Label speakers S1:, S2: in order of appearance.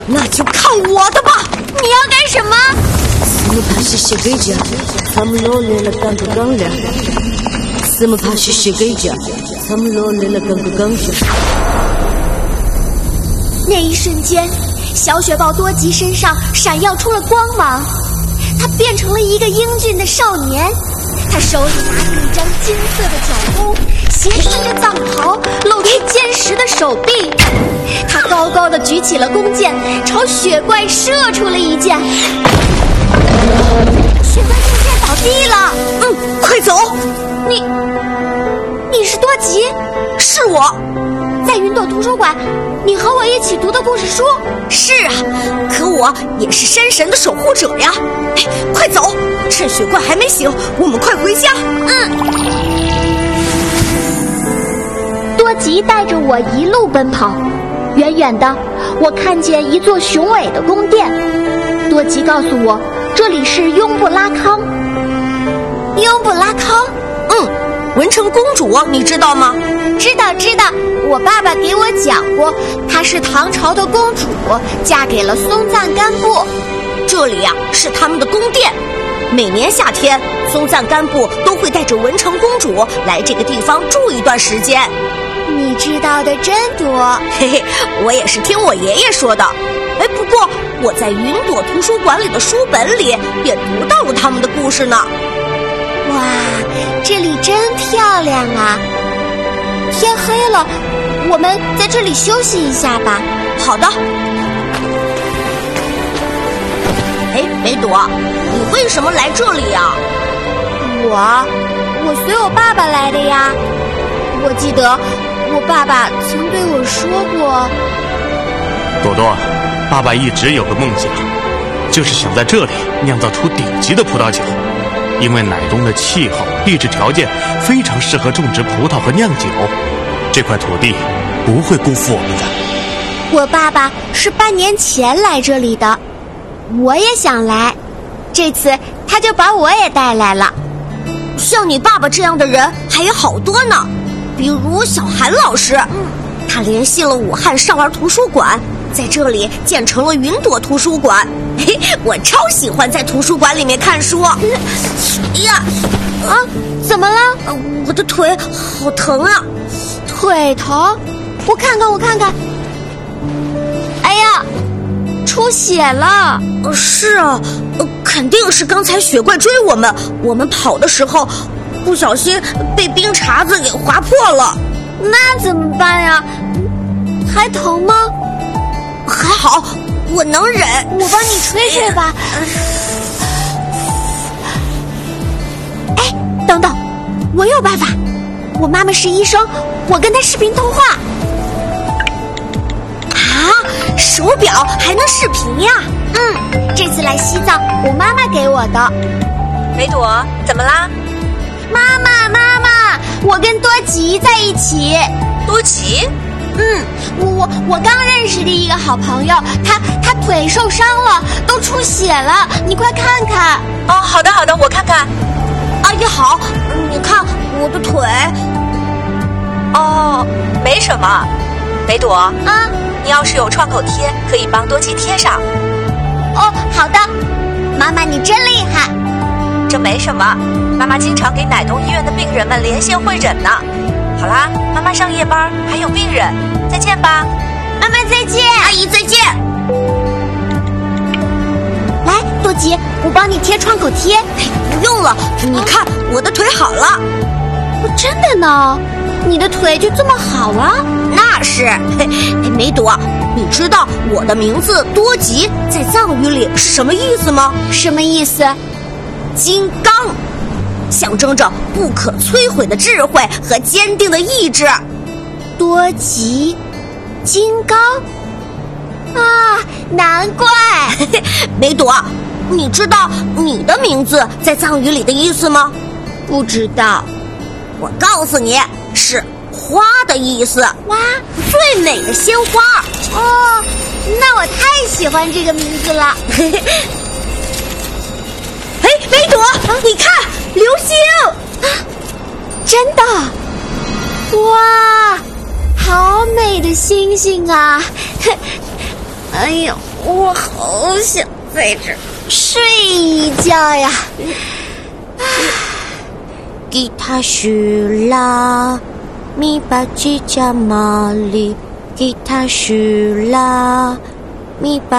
S1: 那就看我的吧！
S2: 你要干什么？那一瞬间，小雪豹多吉身上闪耀出了光芒，他变成了一个英俊的少年。他手里拿着一张金色的角弓，斜穿着藏袍，露出坚实的手臂。他高高的举起了弓箭，朝雪怪射出了一箭。雪怪中箭倒地了。
S1: 快走！
S2: 你是多吉？
S1: 是我。
S2: 在云朵图书馆，你和我一起读的故事书。
S1: 是啊，可我也是山神的守护者呀！哎，快走，趁雪怪还没醒，我们快回家。
S2: 多吉带着我一路奔跑，远远的，我看见一座雄伟的宫殿。多吉告诉我，这里是雍布拉康。
S1: 雍布拉康？文成公主，你知道吗？
S2: 知道，我爸爸给我讲过，她是唐朝的公主，嫁给了松赞干布。
S1: 这里呀，是他们的宫殿。每年夏天，松赞干布都会带着文成公主来这个地方住一段时间。
S2: 你知道的真多。
S1: 嘿嘿，我也是听我爷爷说的。不过我在云朵图书馆里的书本里也读到了他们的故事呢。
S2: 哇，这里真漂亮啊！天黑了，我们在这里休息一下吧。
S1: 好的。梅朵，你为什么来这里呀？
S2: 我随我爸爸来的呀。我记得我爸爸曾对我说过。
S3: 朵朵，爸爸一直有个梦想，就是想在这里酿造出顶级的葡萄酒。因为乃东的气候、地质条件非常适合种植葡萄和酿酒，这块土地不会辜负我们的。
S2: 我爸爸是半年前来这里的，我也想来，这次他就把我也带来了。
S1: 像你爸爸这样的人还有好多呢，比如小韩老师，他联系了武汉少儿图书馆，在这里建成了云朵图书馆。我超喜欢在图书馆里面看书。
S2: 怎么了？
S1: 我的腿好疼啊！
S2: 腿疼？我看看。哎呀，出血了！
S1: 是啊，肯定是刚才雪怪追我们跑的时候不小心被冰碴子给划破了。
S2: 那怎么办呀？还疼吗？
S1: 还好，我能忍。
S2: 我帮你吹吹吧。等等，我有办法。我妈妈是医生，我跟她视频通话。
S1: 手表还能视频呀？
S2: 这次来西藏，我妈妈给我的。
S4: 梅朵，怎么啦？
S2: 妈妈，我跟多吉在一起。
S4: 多吉？
S2: 我刚认识的一个好朋友，他腿受伤了，都出血了，你快看看。
S4: 好的，我看看。
S1: 阿姨好，你看我的腿。
S4: 没什么。梅朵，你要是有创口贴，可以帮多吉贴上。
S2: 好的。妈妈你真厉害。
S4: 这没什么，妈妈经常给乃东医院的病人们连线会诊呢。好啦，妈妈上夜班，还有病人，再见吧。
S2: 妈妈再见。
S1: 阿姨再见。
S2: 来，多吉，我帮你贴创口贴。
S1: 不用了，你看我的腿好了。
S2: 真的呢？你的腿就这么好了？
S1: 那是。梅朵，你知道我的名字多吉在藏语里是什么意思吗？
S2: 什么意思？
S1: 金刚，象征着不可摧毁的智慧和坚定的意志。
S2: 多吉，金刚难怪。
S1: 梅朵，你知道你的名字在藏语里的意思吗？
S2: 不知道。
S1: 我告诉你，是花的意思。
S2: 花，
S1: 最美的鲜花。
S2: 那我太喜欢这个名字了。
S1: 梅朵，你看流星。
S2: 真的？哇，好美的星星啊！哎呦，
S1: 我好想在这儿睡一觉呀。吉他是啦，咪巴吉加玛丽，吉他是啦，咪巴。